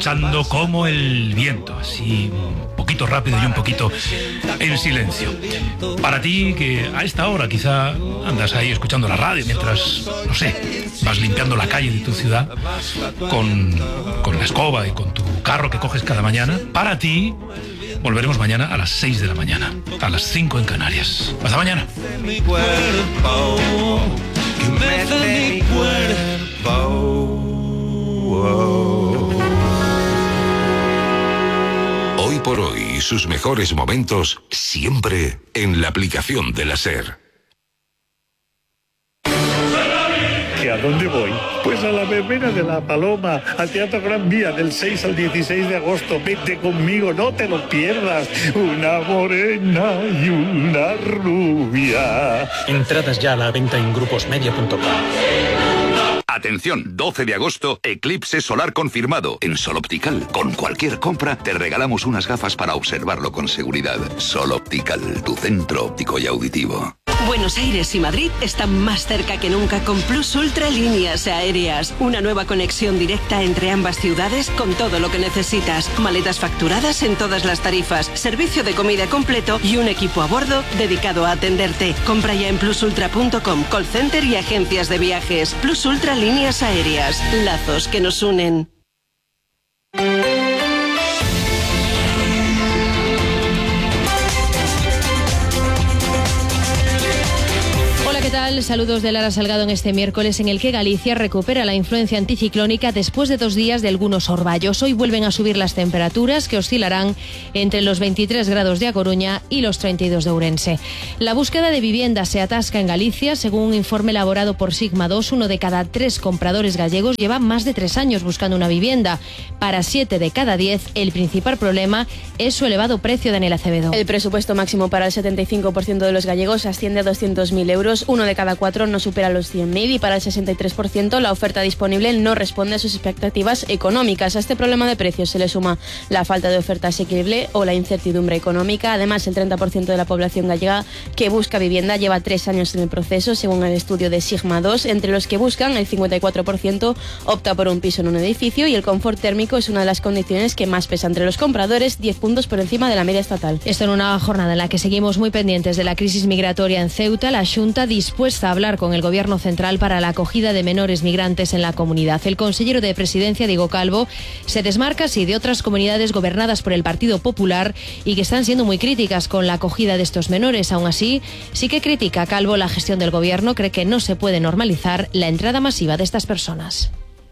marchando como el viento, así un poquito rápido y un poquito en silencio. Para ti que a esta hora quizá andas ahí escuchando la radio mientras, no sé, vas limpiando la calle de tu ciudad con la escoba y con tu carro que coges cada mañana, para ti volveremos mañana a las 6 de la mañana, a las 5 en Canarias. Hasta mañana. Hoy por hoy, sus mejores momentos siempre en la aplicación de la SER. ¿A dónde voy? Pues a la verbena de La Paloma, al Teatro Gran Vía, del 6 al 16 de agosto. Vete conmigo, no te lo pierdas. Una morena y una rubia. Entradas ya a la venta en gruposmedia.com. Atención, 12 de agosto, eclipse solar confirmado en Sol Optical. Con cualquier compra te regalamos unas gafas para observarlo con seguridad. Sol Optical, tu centro óptico y auditivo. Buenos Aires y Madrid están más cerca que nunca con Plus Ultra Líneas Aéreas. Una nueva conexión directa entre ambas ciudades con todo lo que necesitas. Maletas facturadas en todas las tarifas, servicio de comida completo y un equipo a bordo dedicado a atenderte. Compra ya en plusultra.com, call center y agencias de viajes. Plus Ultra Líneas Aéreas. Lazos que nos unen. ¿Qué tal? Saludos de Lara Salgado en este miércoles en el que Galicia recupera la influencia anticiclónica después de 2 días de algunos orvallos. Hoy vuelven a subir las temperaturas que oscilarán entre los 23 grados de A Coruña y los 32 de Ourense. La búsqueda de vivienda se atasca en Galicia. Según un informe elaborado por Sigma 2, 1 de cada 3 compradores gallegos lleva más de 3 años buscando una vivienda. Para 7 de cada 10, el principal problema es su elevado precio. Daniel Acevedo. El presupuesto máximo para el 75% de los gallegos asciende a 200.000 euros. 1 de cada 4 no supera los 100.000 y para el 63% la oferta disponible no responde a sus expectativas económicas. A este problema de precios se le suma la falta de oferta asequible o la incertidumbre económica. Además, el 30% de la población gallega que busca vivienda lleva 3 años en el proceso, según el estudio de Sigma 2. Entre los que buscan, el 54% opta por un piso en un edificio y el confort térmico es una de las condiciones que más pesa entre los compradores, 10 puntos por encima de la media estatal. Esto en una jornada en la que seguimos muy pendientes de la crisis migratoria en Ceuta. La Xunta dispuesta a hablar con el Gobierno central para la acogida de menores migrantes en la comunidad. El consejero de Presidencia, Diego Calvo, se desmarca así de otras comunidades gobernadas por el Partido Popular y que están siendo muy críticas con la acogida de estos menores. Aún así, sí que critica Calvo la gestión del Gobierno. Cree que no se puede normalizar la entrada masiva de estas personas.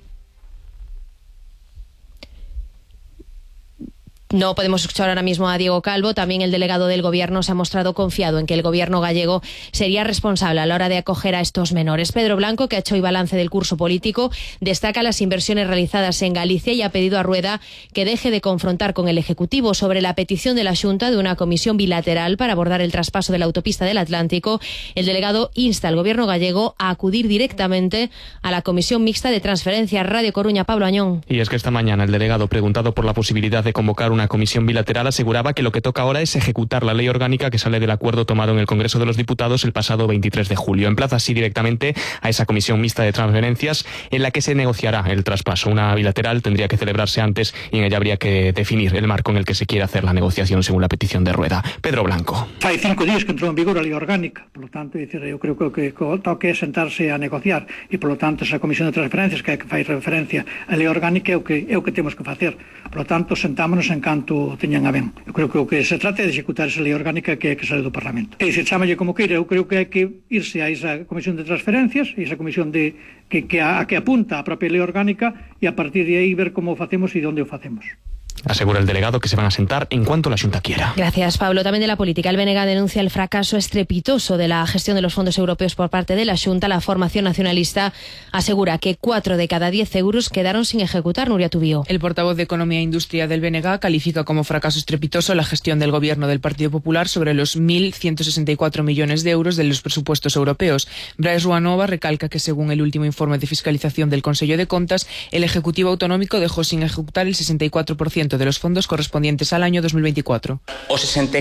No podemos escuchar ahora mismo a Diego Calvo. También el delegado del Gobierno se ha mostrado confiado en que el Gobierno gallego sería responsable a la hora de acoger a estos menores. Pedro Blanco, que ha hecho hoy balance del curso político, destaca las inversiones realizadas en Galicia y ha pedido a Rueda que deje de confrontar con el Ejecutivo. Sobre la petición de la Xunta de una comisión bilateral para abordar el traspaso de la autopista del Atlántico, el delegado insta al Gobierno gallego a acudir directamente a la Comisión Mixta de Transferencias. Radio Coruña, Pablo Añón. Y es que esta mañana el delegado, preguntado por la posibilidad de convocar una comisión bilateral, aseguraba que lo que toca ahora es ejecutar la ley orgánica que sale del acuerdo tomado en el Congreso de los Diputados el pasado 23 de julio. Emplaza así directamente a esa comisión mixta de transferencias en la que se negociará el traspaso. Una bilateral tendría que celebrarse antes y en ella habría que definir el marco en el que se quiere hacer la negociación según la petición de Rueda. Pedro Blanco. Hay 5 días que entró en vigor a lei orgánica, por lo tanto, yo creo que toque é sentarse a negociar e, por lo tanto, esa comisión de transferencias que fai referencia a lei orgánica é o que temos que facer. Por lo tanto, sentámonos en canto teñan a ben. Eu creo que o que se trata é de executar esa lei orgánica que sale do Parlamento. E se chamalle como queira, eu creo que hai que irse a esa comisión de transferencias, e esa comisión que apunta a propia lei orgánica, e a partir de aí ver como o facemos e onde o facemos. Asegura el delegado que se van a sentar en cuanto la Xunta quiera. Gracias, Pablo. También de la política. El BNG denuncia el fracaso estrepitoso de la gestión de los fondos europeos por parte de la Xunta. La formación nacionalista asegura que 4 de cada 10 euros quedaron sin ejecutar. Nuria Tubío. El portavoz de Economía e Industria del BNG califica como fracaso estrepitoso la gestión del gobierno del Partido Popular sobre los 1.164 millones de euros de los presupuestos europeos. Brais Ruanova recalca que, según el último informe de fiscalización del Consello de Contas, el Ejecutivo Autonómico dejó sin ejecutar el 64% de los fondos correspondientes al año 2024. O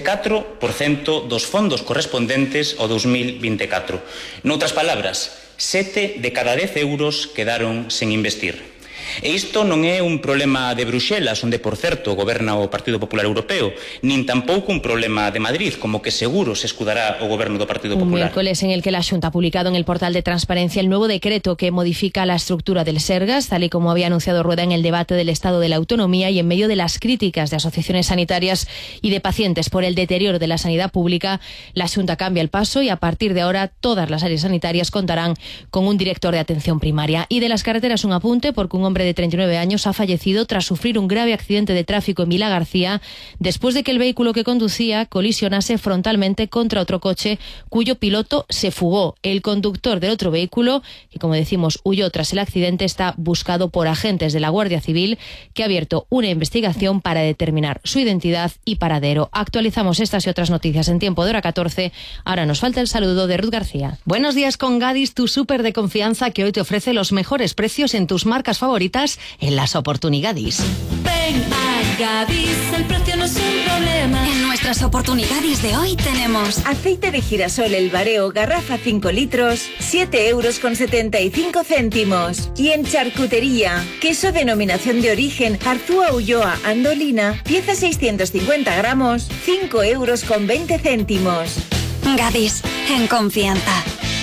64% dos fondos correspondentes ao 2024. Noutras palabras, 7 de cada 10 euros quedaron sen investir. E isto non é un problema de Bruxelas, onde, por certo, goberna o Partido Popular Europeo, nin tampouco un problema de Madrid, como que seguro se escudará o goberno do Partido Popular. Un miércoles en el que la Xunta ha publicado en el portal de transparencia el nuevo decreto que modifica la estructura del Sergas, tal y como había anunciado Rueda en el debate del Estado de la Autonomía, y en medio de las críticas de asociaciones sanitarias y de pacientes por el deterioro de la sanidad pública, la Xunta cambia el paso y a partir de ahora todas las áreas sanitarias contarán con un director de atención primaria. Y de las carreteras un apunte, porque un hombre de 39 años ha fallecido tras sufrir un grave accidente de tráfico en Vilagarcía después de que el vehículo que conducía colisionase frontalmente contra otro coche cuyo piloto se fugó. El conductor del otro vehículo, que como decimos huyó tras el accidente, está buscado por agentes de la Guardia Civil, que ha abierto una investigación para determinar su identidad y paradero. Actualizamos estas y otras noticias en tiempo de hora 14. Ahora nos falta el saludo de Ruth García. Buenos días con Gadis, tu súper de confianza que hoy te ofrece los mejores precios en tus marcas favoritas en las oportunidades. Ven a Gadis, el precio no es un problema. En nuestras oportunidades de hoy tenemos aceite de girasol El Bareo, garrafa 5 litros, 7,75 €. Y en charcutería, queso denominación de origen Arzúa Ulloa Andolina, pieza 650 gramos, 5,20 €. Gadis, en confianza.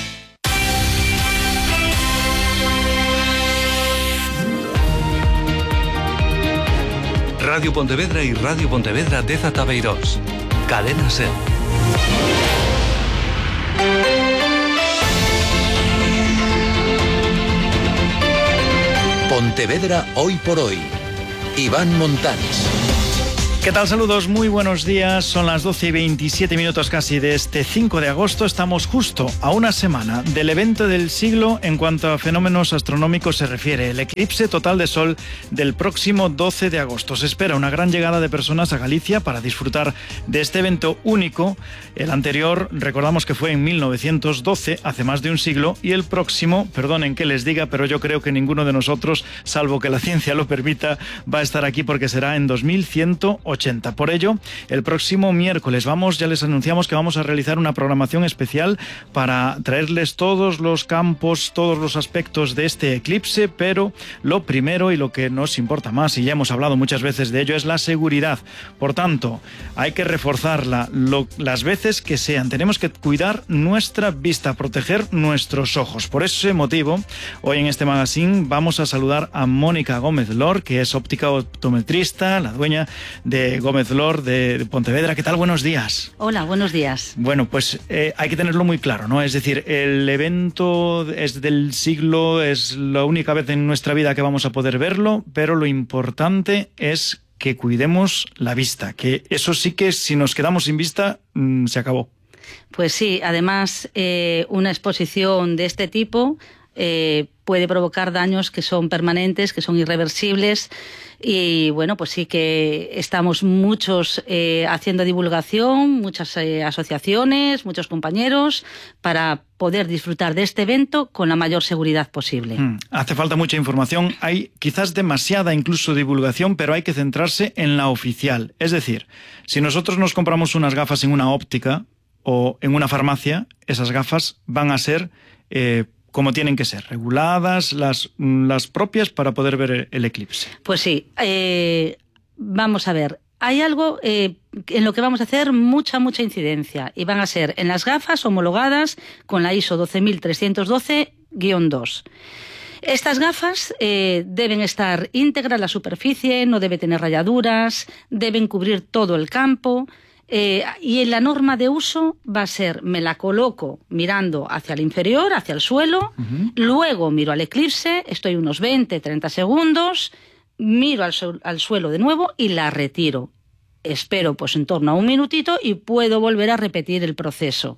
Radio Pontevedra y Radio Pontevedra de Zatabeirós. Cadena SER. Pontevedra hoy por hoy. Iván Montanes. ¿Qué tal? Saludos, muy buenos días. Son las 12:27 casi de este 5 de agosto. Estamos justo a una semana del evento del siglo en cuanto a fenómenos astronómicos se refiere, el eclipse total de sol del próximo 12 de agosto. Se espera una gran llegada de personas a Galicia para disfrutar de este evento único. El anterior, recordamos que fue en 1912, hace más de un siglo, y el próximo, perdonen que les diga, pero yo creo que ninguno de nosotros, salvo que la ciencia lo permita, va a estar aquí porque será en 2180. Por ello, el próximo miércoles ya les anunciamos que vamos a realizar una programación especial para traerles todos los campos, todos los aspectos de este eclipse, pero lo primero y lo que nos importa más, y ya hemos hablado muchas veces de ello, es la seguridad. Por tanto, hay que reforzarla las veces que sean. Tenemos que cuidar nuestra vista, proteger nuestros ojos. Por ese motivo, hoy en este magazine vamos a saludar a Mónica Gómez Lor, que es óptica optometrista, la dueña de Gómez Lor de Pontevedra. ¿Qué tal? Buenos días. Hola, buenos días. Bueno, pues hay que tenerlo muy claro, ¿no? Es decir, el evento es del siglo, es la única vez en nuestra vida que vamos a poder verlo, pero lo importante es que cuidemos la vista, que eso sí que si nos quedamos sin vista, se acabó. Pues sí, además una exposición de este tipo puede provocar daños que son permanentes, que son irreversibles. Y bueno, pues sí que estamos muchos haciendo divulgación, muchas asociaciones, muchos compañeros, para poder disfrutar de este evento con la mayor seguridad posible. Hace falta mucha información, hay quizás demasiada incluso divulgación, pero hay que centrarse en la oficial. Es decir, si nosotros nos compramos unas gafas en una óptica o en una farmacia, esas gafas van a ser como tienen que ser, reguladas, las propias para poder ver el eclipse. Pues sí, vamos a ver, hay algo en lo que vamos a hacer mucha incidencia, y van a ser en las gafas homologadas con la ISO 12312-2. Estas gafas deben estar íntegras la superficie, no debe tener rayaduras, deben cubrir todo el campo. Y en la norma de uso va a ser, me la coloco mirando hacia el inferior, hacia el suelo, luego miro al eclipse, estoy unos 20-30 segundos, miro al suelo de nuevo y la retiro. Espero pues en torno a un minutito y puedo volver a repetir el proceso.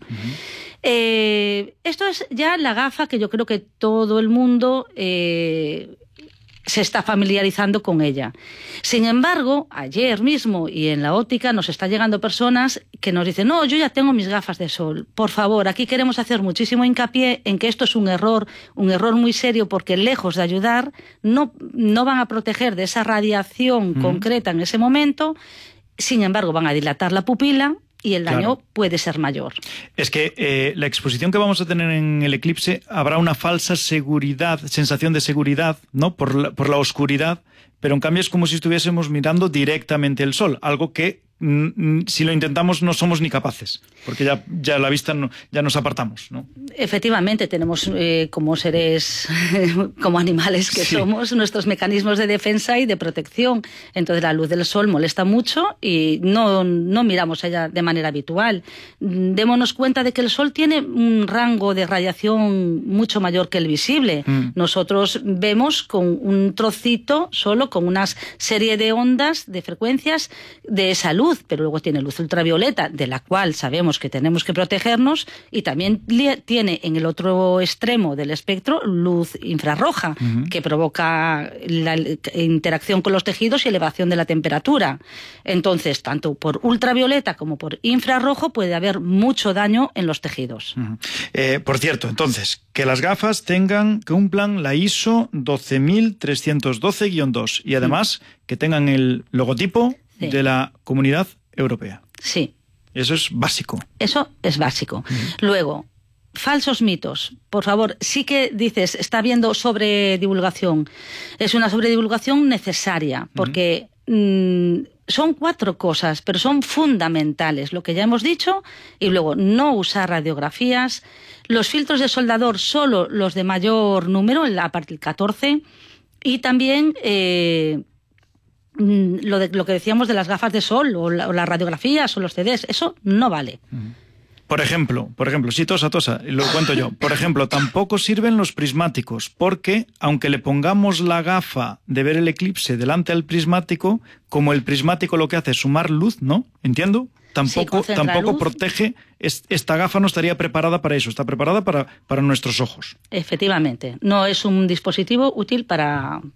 Esto es ya la gafa que yo creo que todo el mundo se está familiarizando con ella. Sin embargo, ayer mismo y en la óptica nos está llegando personas que nos dicen, no, yo ya tengo mis gafas de sol. Por favor, aquí queremos hacer muchísimo hincapié en que esto es un error muy serio, porque lejos de ayudar, no van a proteger de esa radiación concreta en ese momento. Sin embargo, van a dilatar la pupila y el daño puede ser mayor. Es que la exposición que vamos a tener en el eclipse habrá una falsa sensación de seguridad, ¿no? Por la oscuridad, pero en cambio es como si estuviésemos mirando directamente el sol, algo que si lo intentamos no somos ni capaces, porque ya a la vista ya nos apartamos, ¿no? Efectivamente, tenemos como seres, como animales que somos, nuestros mecanismos de defensa y de protección. Entonces la luz del sol molesta mucho y no miramos allá de manera habitual. Démonos cuenta de que el sol tiene un rango de radiación mucho mayor que el visible. Nosotros vemos con un trocito, solo con una serie de ondas, de frecuencias de esa luz, pero luego tiene luz ultravioleta, de la cual sabemos que tenemos que protegernos, y también tiene en el otro extremo del espectro luz infrarroja, que provoca la interacción con los tejidos y elevación de la temperatura. Entonces, tanto por ultravioleta como por infrarrojo puede haber mucho daño en los tejidos. Por cierto, entonces, que las gafas cumplan la ISO 12312-2 y además que tengan el logotipo de la Comunidad Europea. Sí. Eso es básico. Eso es básico. Luego, falsos mitos. Por favor, sí que dices, está habiendo sobredivulgación. Es una sobredivulgación necesaria, porque son 4 cosas, pero son fundamentales. Lo que ya hemos dicho, y luego no usar radiografías. Los filtros de soldador, solo los de mayor número, a partir del 14. Y también lo que decíamos de las gafas de sol o las radiografías o los CDs, eso no vale. Por ejemplo, sí, tosa, lo cuento yo. Por ejemplo, tampoco sirven los prismáticos, porque aunque le pongamos la gafa de ver el eclipse delante al prismático, como el prismático lo que hace es sumar luz, ¿no? ¿Entiendo? Tampoco protege, esta gafa no estaría preparada para eso, está preparada para nuestros ojos. Efectivamente, no es un dispositivo útil para